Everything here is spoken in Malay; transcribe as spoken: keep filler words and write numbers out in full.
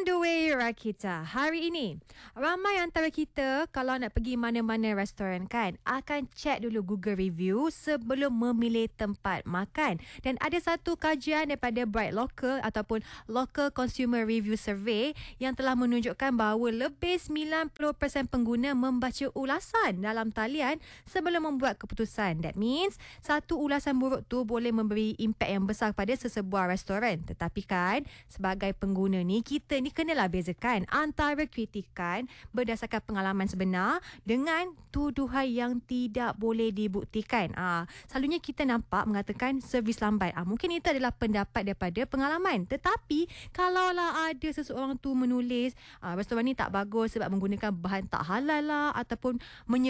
On the way Rakita. Hari ini, ramai antara kita kalau nak pergi mana-mana restoran kan, akan check dulu Google review sebelum memilih tempat makan. Dan ada satu kajian daripada Bright Local ataupun Local Consumer Review Survey yang telah menunjukkan bahawa lebih sembilan puluh peratus pengguna membaca ulasan dalam talian sebelum membuat keputusan. That means, satu ulasan buruk tu boleh memberi impak yang besar pada sesebuah restoran. Tetapi kan, sebagai pengguna ni, kita ni kenalah bezakan antara kritikan berdasarkan pengalaman sebenar dengan tuduhan yang tidak boleh dibuktikan. Ah, selalunya kita nampak mengatakan servis lambat. Ah, mungkin itu adalah pendapat daripada pengalaman. Tetapi kalaulah ada seseorang tu menulis ah, restoran ni tak bagus sebab menggunakan bahan tak halal lah ataupun menye-